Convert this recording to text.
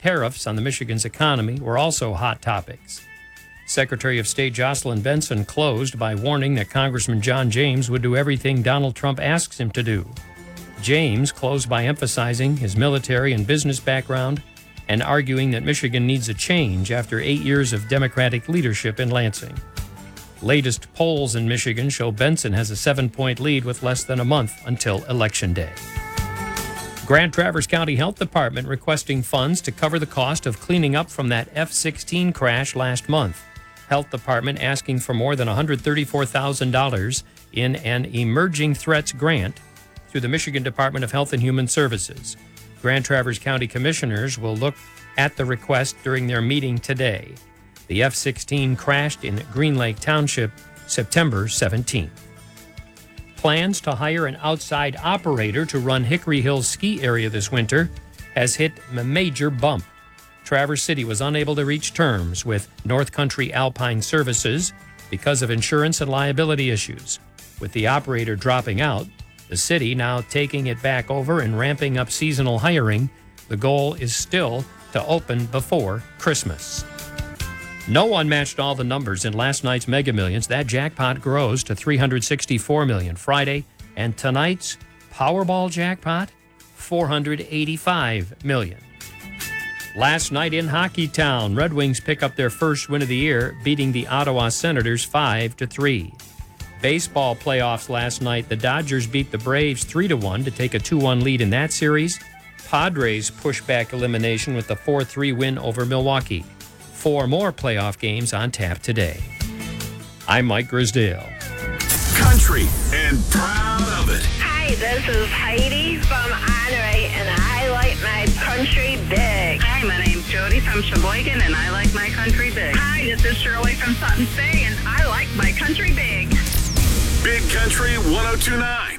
tariffs on the Michigan's economy were also hot topics. Secretary of State Jocelyn Benson closed by warning that Congressman John James would do everything Donald Trump asks him to do. James closed by emphasizing his military and business background and arguing that Michigan needs a change after 8 years of Democratic leadership in Lansing. Latest polls in Michigan show Benson has a 7-point lead with less than a month until Election Day. Grand Traverse County Health Department requesting funds to cover the cost of cleaning up from that F-16 crash last month. Health Department asking for more than $134,000 in an Emerging Threats grant through the Michigan Department of Health and Human Services. Grand Traverse County Commissioners will look at the request during their meeting today. The F-16 crashed in Green Lake Township September 17th. Plans to hire an outside operator to run Hickory Hills ski area this winter has hit a major bump. Traverse City was unable to reach terms with North Country Alpine Services because of insurance and liability issues. With the operator dropping out, the city now taking it back over and ramping up seasonal hiring. The goal is still to open before Christmas. No one matched all the numbers in last night's Mega Millions. That jackpot grows to $364 million Friday. And tonight's Powerball jackpot, $485 million. Last night in Hockeytown, Red Wings pick up their first win of the year, beating the Ottawa Senators 5-3. Baseball playoffs last night, the Dodgers beat the Braves 3-1 to take a 2-1 lead in that series. Padres push back elimination with the 4-3 win over Milwaukee. 4 more playoff games on tap today. I'm Mike Grisdale. Country and proud of it. Hi, this is Heidi from Honore, and I like my country big. Hi, my name's Jody from Sheboygan, and I like my country big. Hi, this is Shirley from Sutton Bay, and I like my country big. Big Country 102.9.